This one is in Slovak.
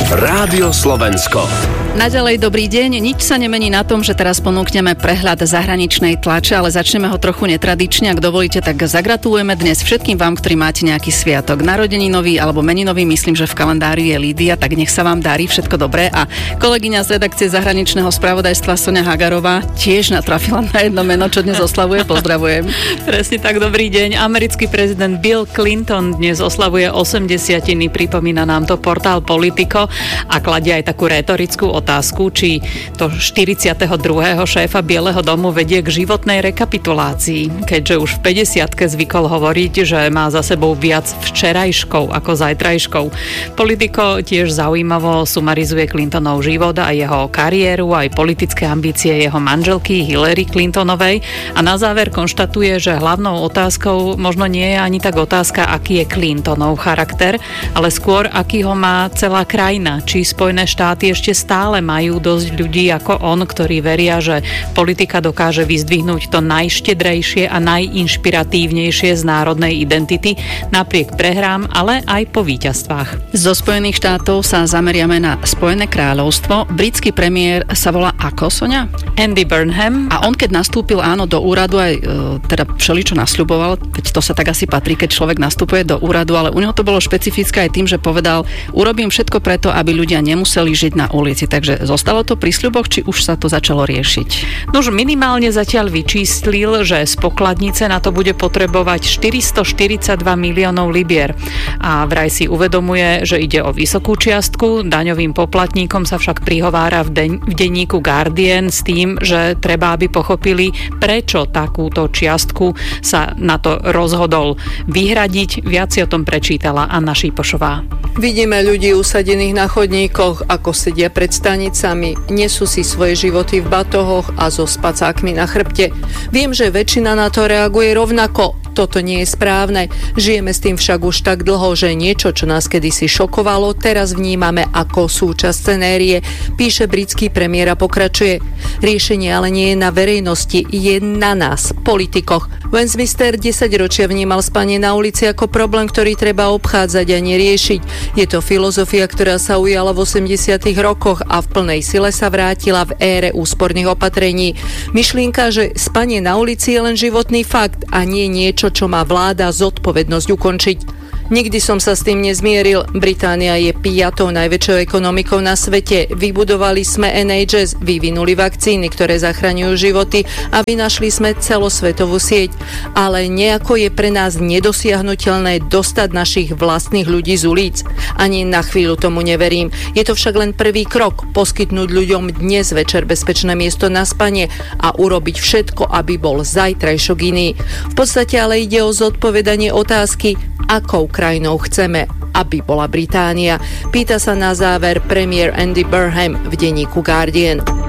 Rádio Slovensko. Naďalej dobrý deň. Nič sa nemení na tom, že teraz ponúkneme prehľad zahraničnej tlače, ale začneme ho trochu netradične. Ak dovolíte, tak zagratulujeme dnes všetkým vám, ktorí máte nejaký sviatok. Narodeninový alebo meninový, myslím, že v kalendári je Lídia, tak nech sa vám darí, všetko dobré. A kolegyňa z redakcie zahraničného spravodajstva Soňa Hagarová tiež natrafila na jedno meno, čo dnes oslavuje. Pozdravujem. Presne tak, dobrý deň. Americký prezident Bill Clinton dnes oslavuje 80-tiny, pripomína nám to portál Politico a kladie aj takú rétorickú otázku, či to 42. šéfa Bieleho domu vedie k životnej rekapitulácii, keďže už v 50-ke zvykol hovoriť, že má za sebou viac včerajškov ako zajtrajškov. Politico tiež zaujímavo sumarizuje Clintonov život a jeho kariéru, aj politické ambície jeho manželky Hillary Clintonovej a na záver konštatuje, že hlavnou otázkou možno nie je ani tak otázka, aký je Clintonov charakter, ale skôr, aký ho má celá krajina, či Spojené štáty ešte stále majú dosť ľudí ako on, ktorí veria, že politika dokáže vyzdvihnúť to najštedrejšie a najinšpiratívnejšie z národnej identity napriek prehrám, ale aj po víťazstvách. Zo Spojených štátov sa zameriame na Spojené kráľovstvo. Britský premiér sa volá ako, Soňa? Andy Burnham. A on, keď nastúpil áno do úradu, aj teda všeličo nasľuboval, veď to sa tak asi patrí, keď človek nastupuje do úradu, ale u neho to bolo špecifické aj tým, že povedal, urobím všetko preto, aby ľudia nemuseli žiť na ulici. Takže zostalo to pri sľuboch, či už sa to začalo riešiť? No už minimálne zatiaľ vyčíslil, že z pokladnice na to bude potrebovať 442 miliónov libier. A vraj si uvedomuje, že ide o vysokú čiastku. Daňovým poplatníkom sa však prihovára v denníku Guardian s tým, že treba, aby pochopili, prečo takúto čiastku sa na to rozhodol vyhradiť. Viac si o tom prečítala Anna Šípošová. Vidíme ľudí usadených na chodníkoch, ako sedia pred stanicami, nesú si svoje životy v batohoch a so spacákmi na chrbte. Viem, že väčšina na to reaguje rovnako. Toto nie je správne. Žijeme s tým však už tak dlho, že niečo, čo nás kedysi šokovalo, teraz vnímame ako súčasť scenérie, píše britský premiér a pokračuje. Riešenie ale nie je na verejnosti, je na nás, politikoch. Westminster 10 ročia vnímal spanie na ulici ako problém, ktorý treba obchádzať a neriešiť. Je to filozofia, ktorá sa ujala v 80. rokoch a v plnej sile sa vrátila v ére úsporných opatrení. Myšlienka, že spanie na ulici je len životný fakt a nie niečo, čo má vláda zodpovednosť ukončiť. Nikdy som sa s tým nezmieril. Británia je 5. najväčšou ekonomikou na svete. Vybudovali sme NHS, vyvinuli vakcíny, ktoré zachraňujú životy a vynašli sme celosvetovú sieť. Ale nejako je pre nás nedosiahnuteľné dostať našich vlastných ľudí z ulic. Ani na chvíľu tomu neverím. Je to však len prvý krok. Poskytnúť ľuďom dnes večer bezpečné miesto na spanie a urobiť všetko, aby bol zajtrajšok iný. V podstate ale ide o zodpovedanie otázky, akou krajinou chceme, aby bola Británia? Pýta sa na záver premiér Andy Burnham v denníku Guardian.